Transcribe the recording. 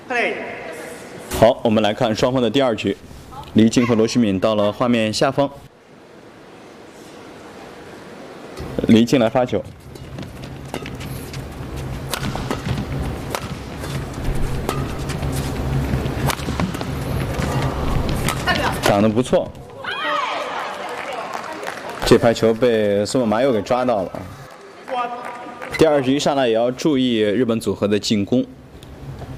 play。 好，我们来看双方的第二局，李静和罗旭敏到了画面下方。李静来发球，打得不错。这拍球被松本麻佑给抓到了。第二局上来也要注意日本组合的进攻。